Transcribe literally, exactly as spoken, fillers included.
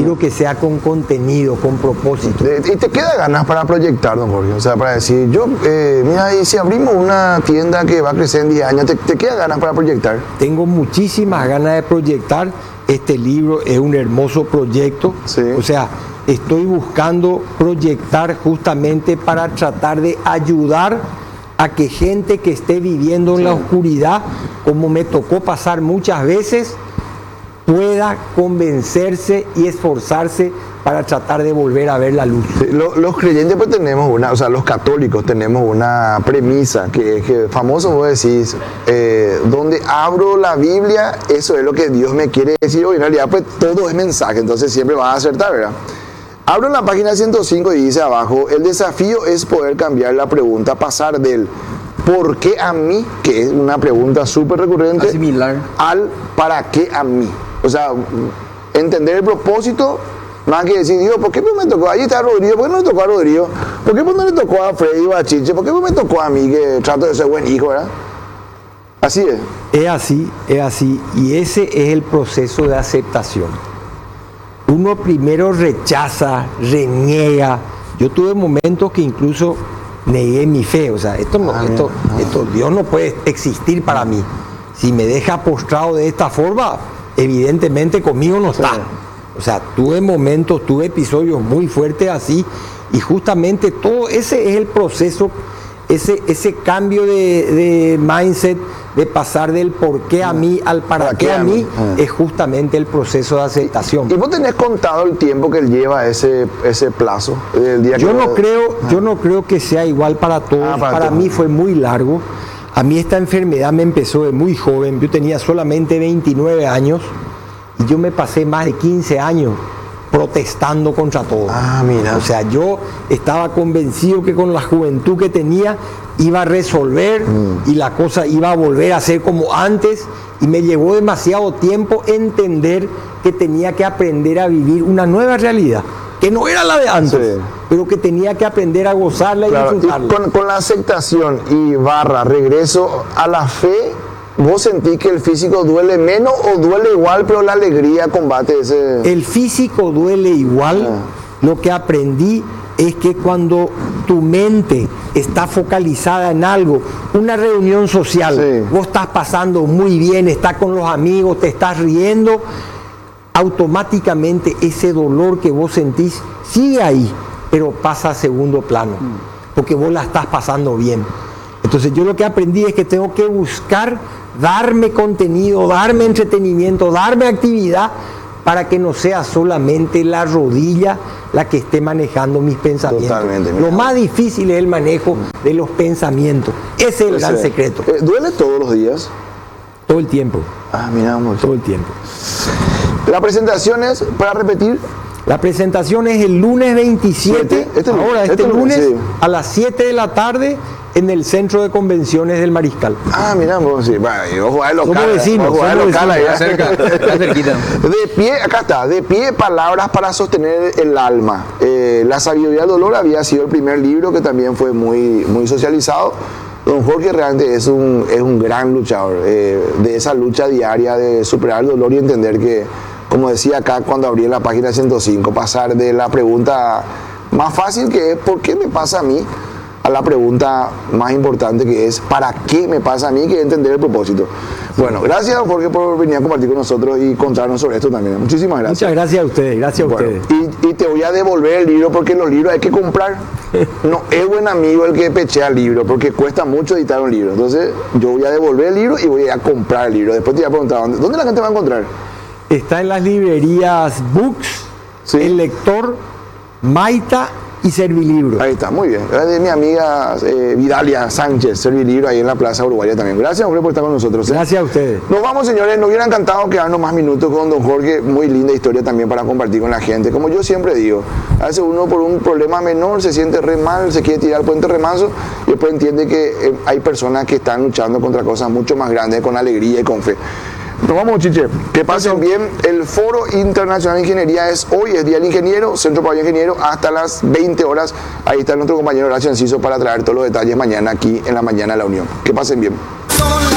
quiero que sea con contenido, con propósito. ¿Y te queda ganas para proyectar, don Jorge? O sea, para decir, yo, eh, mira, y si abrimos una tienda que va a crecer en diez años, ¿te, te queda ganas para proyectar? Tengo muchísimas ganas de proyectar. Este libro es un hermoso proyecto. Sí. O sea, estoy buscando proyectar justamente para tratar de ayudar a que gente que esté viviendo en sí. la oscuridad, como me tocó pasar muchas veces, pueda convencerse y esforzarse para tratar de volver a ver la luz. Sí, lo, los creyentes pues tenemos una, o sea, los católicos tenemos una premisa que es que famoso vos decís, eh, donde abro la Biblia, eso es lo que Dios me quiere decir, y en realidad pues todo es mensaje, entonces siempre vas a acertar, ¿verdad? Abro en la página ciento cinco y dice abajo, el desafío es poder cambiar la pregunta, pasar del ¿por qué a mí?, que es una pregunta súper recurrente, similar, al ¿para qué a mí? O sea, entender el propósito, más que decir, Dios, ¿por qué me tocó? Ahí está Rodrigo, ¿por qué no le tocó a Rodrigo? ¿Por qué no le tocó a Freddy o a Chiche? ¿Por qué me tocó a mí, que trato de ser buen hijo, verdad? Así es. Es así, es así, y ese es el proceso de aceptación. Uno primero rechaza, reniega. Yo tuve momentos que incluso negué mi fe, o sea, esto no, ah, esto, ah. esto, Dios no puede existir para mí. Si me deja postrado de esta forma, evidentemente conmigo no está. Sí. O sea, tuve momentos, tuve episodios muy fuertes así, y justamente todo ese es el proceso, ese, ese cambio de, de mindset, de pasar del por qué a mí al para, ¿para qué a mí, ah. es justamente el proceso de aceptación. ¿Y vos tenés contado el tiempo que lleva ese, ese plazo? El día yo, que no lo... creo, ah. yo no creo que sea igual para todos, ah, para, para todos. Mí fue muy largo. A mí esta enfermedad me empezó de muy joven, yo tenía solamente veintinueve años y yo me pasé más de quince años protestando contra todo. Ah, mira. O sea, yo estaba convencido que con la juventud que tenía iba a resolver mm. y la cosa iba a volver a ser como antes, y me llevó demasiado tiempo entender que tenía que aprender a vivir una nueva realidad, que no era la de antes, sí. pero que tenía que aprender a gozarla, claro, y disfrutarla. Y con, con la aceptación y barra regreso a la fe, ¿vos sentís que el físico duele menos o duele igual, pero la alegría combate ese...? El físico duele igual. Ah. Lo que aprendí es que cuando tu mente está focalizada en algo, una reunión social, sí. vos estás pasando muy bien, estás con los amigos, te estás riendo, automáticamente ese dolor que vos sentís sigue ahí, pero pasa a segundo plano, porque vos la estás pasando bien. Entonces yo lo que aprendí es que tengo que buscar darme contenido, darme entretenimiento, darme actividad, para que no sea solamente la rodilla la que esté manejando mis pensamientos. Totalmente. Lo más difícil es el manejo de los pensamientos. Ese es el gran secreto. Eh, ¿Duele todos los días? Todo el tiempo. Ah, mira, amor. Todo el tiempo. La presentación es, para repetir... La presentación es el lunes veintisiete, este, ahora este, este lunes, sí. a las siete de la tarde, en el Centro de Convenciones del Mariscal. Ah, mira, vos sí, bueno, ojo a local. Somos vecinos, ojo a local, ahí cerca, está cerquita. De pie, acá está, de pie, palabras para sostener el alma. Eh, La sabiduría del dolor había sido el primer libro que también fue muy, muy socializado. Don Jorge realmente es un, es un gran luchador, eh, de esa lucha diaria de superar el dolor y entender que, como decía acá cuando abrí en la página ciento cinco, pasar de la pregunta más fácil, que es ¿por qué me pasa a mí?, a la pregunta más importante, que es ¿para qué me pasa a mí?, que es entender el propósito. Bueno, gracias, don Jorge, por venir a compartir con nosotros y contarnos sobre esto también. Muchísimas gracias. Muchas gracias a ustedes, gracias a bueno, ustedes. Y, y te voy a devolver el libro, porque los libros hay que comprar. No es buen amigo el que pechea el libro, porque cuesta mucho editar un libro. Entonces yo voy a devolver el libro y voy a comprar el libro. Después te voy a preguntar, ¿dónde, ¿dónde la gente va a encontrar? Está en las librerías Books, sí. El Lector, Maita y Servilibro. Ahí está, muy bien. Es de mi amiga eh, Vidalia Sánchez, Servilibro, ahí en la Plaza Uruguaya también. Gracias, hombre, por estar con nosotros. ¿eh? Gracias a ustedes. Nos vamos, señores. Nos hubiera encantado quedarnos más minutos con don Jorge. Muy linda historia también para compartir con la gente. Como yo siempre digo, a veces uno por un problema menor se siente re mal, se quiere tirar al puente remanso, y después entiende que eh, hay personas que están luchando contra cosas mucho más grandes, con alegría y con fe. Nos vamos, Chiche. Que pasen bien. El Foro Internacional de Ingeniería es hoy, es Día del Ingeniero, Centro para el Ingeniero, hasta las veinte horas. Ahí está nuestro compañero Horacio Enciso para traer todos los detalles mañana aquí en la Mañana de la Unión. Que pasen bien.